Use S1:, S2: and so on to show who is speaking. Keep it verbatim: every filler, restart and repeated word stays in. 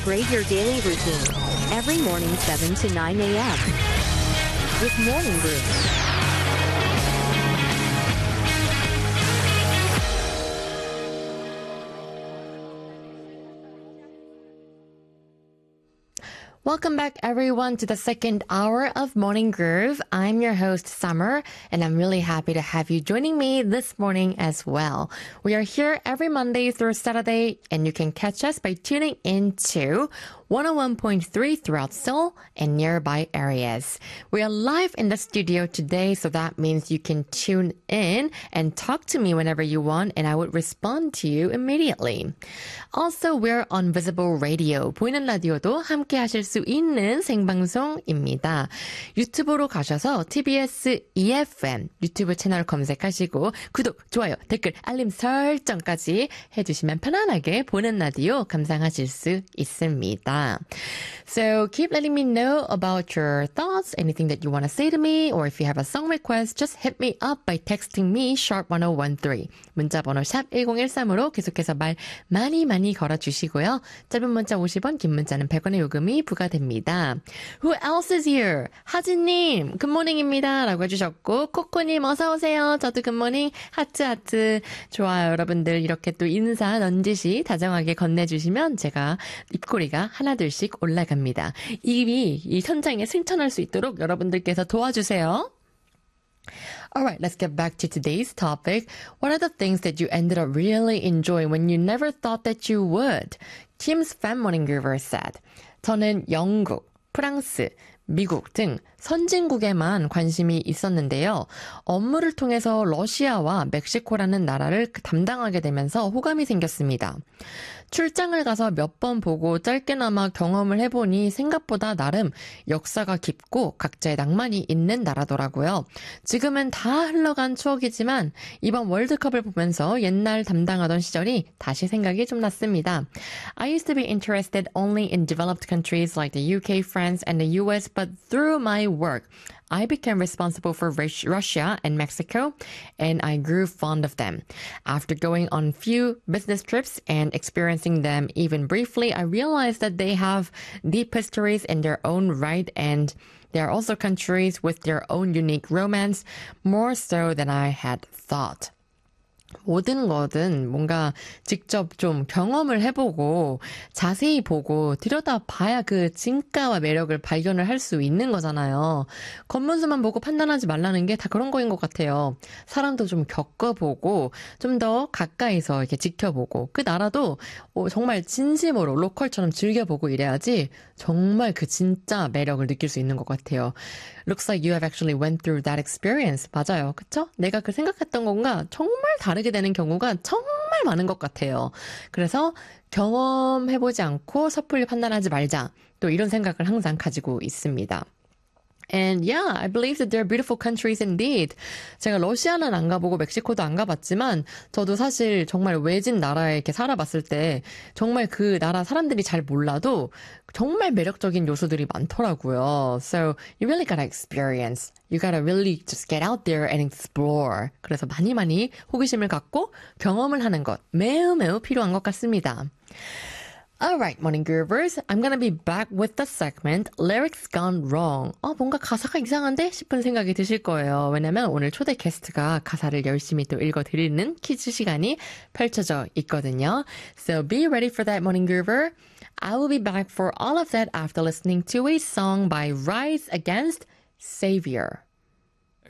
S1: upgrade your daily routine. Every morning seven to nine a.m. with Morning Groove. Welcome back, everyone, to the second hour of Morning Groove. I'm your host, Summer, and I'm really happy to have you joining me this morning as well. We are here every Monday through Saturday, and you can catch us by tuning into one oh one point three throughout Seoul and nearby areas. We are live in the studio today, so that means you can tune in and talk to me whenever you want, and I would respond to you immediately. Also, we're on Visible Radio. 보이는 라디오도 함께 하실 수 있는 생방송입니다. 유튜브로 가셔서 티비에스 이에프엠 유튜브 채널 검색하시고 구독, 좋아요, 댓글, 알림 설정까지 해주시면 편안하게 보는 라디오 감상하실 수 있습니다. So keep letting me know about your thoughts, anything that you want to say to me, or if you have a song request, just hit me up by texting me sharp one oh one three. 문자번호 샵 일공일삼으로 계속해서 말 많이 많이 걸어주시고요. 짧은 문자 오십 원, 긴 문자는 백 원의 요금이 부과됩니다. Who else is here? 하진님, 굿모닝입니다. 라고 해주셨고, 코코님 어서오세요. 저도 굿모닝, 하트 하트. 좋아요. 여러분들 이렇게 또 인사 넌지시 다정하게 건네주시면 제가 입꼬리가 하나둘씩 올라갑니다. 입이 이 천장에 승천할 수 있도록 여러분들께서 도와주세요. Alright, let's get back to today's topic. What are the things that you ended up really enjoying when you never thought that you would? Kim's Fan Morning Giver said, 저는 영국, 프랑스, 미국 등 선진국에만 관심이 있었는데요. 업무를 통해서 러시아와 멕시코라는 나라를 담당하게 되면서 호감이 생겼습니다. 출장을 가서 몇 번 보고 짧게나마 경험을 해보니 생각보다 나름 역사가 깊고 각자의 낭만이 있는 나라더라고요. 지금은 다 흘러간 추억이지만 이번 월드컵을 보면서 옛날 담당하던 시절이 다시 생각이 좀 났습니다. I used to be interested only in developed countries like the U K, France, and the U S, but through my work, I became responsible for Russia and Mexico, and I grew fond of them. After going on few business trips and experiencing them even briefly, I realized that they have deep histories in their own right, and they are also countries with their own unique romance, more so than I had thought. 모든 거든 뭔가 직접 좀 경험을 해보고 자세히 보고 들여다봐야 그 진가와 매력을 발견을 할 수 있는 거잖아요. 겉모습만 보고 판단하지 말라는 게 다 그런 거인 것 같아요. 사람도 좀 겪어보고 좀 더 가까이서 이렇게 지켜보고 그 나라도 정말 진심으로 로컬처럼 즐겨보고 이래야지 정말 그 진짜 매력을 느낄 수 있는 것 같아요. Looks like you have actually went through that experience. 맞아요. 그쵸? 내가 그 생각했던 건가 정말 다르게 되는 경우가 정말 많은 것 같아요. 그래서 경험해보지 않고 섣불리 판단하지 말자. 또 이런 생각을 항상 가지고 있습니다. And yeah, I believe that they're beautiful countries indeed. 제가 러시아는 안 가보고 멕시코도 안 가봤지만 저도 사실 정말 외진 나라에 이렇게 살아봤을 때 정말 그 나라 사람들이 잘 몰라도 정말 매력적인 요소들이 많더라고요. So you really gotta experience. You gotta really just get out there and explore. 그래서 많이 많이 호기심을 갖고 경험을 하는 것 매우 매우 필요한 것 같습니다. Alright, Morning Groovers. I'm gonna be back with the segment Lyrics Gone Wrong. 어, 뭔가 가사가 이상한데? 싶은 생각이 드실 거예요. 왜냐면 오늘 초대 게스트가 가사를 열심히 또 읽어드리는 퀴즈 시간이 펼쳐져 있거든요. So be ready for that, Morning Groover. I will be back for all of that after listening to a song by Rise Against Savior.